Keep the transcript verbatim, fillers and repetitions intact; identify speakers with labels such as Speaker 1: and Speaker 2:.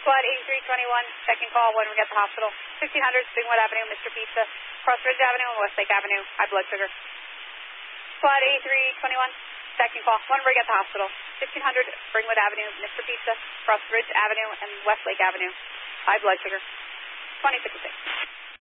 Speaker 1: Squad eighty-three twenty-one, second call when we get to the hospital. fifteen hundred Springwood Avenue, Mister Pizza, Cross Ridge Avenue and Westlake Avenue, high blood sugar. Squad eighty-three twenty-one, second call when we get to the hospital. fifteen hundred Springwood Avenue, Mister Pizza, Cross Ridge Avenue and Westlake Avenue, high blood sugar. twenty fifty-six.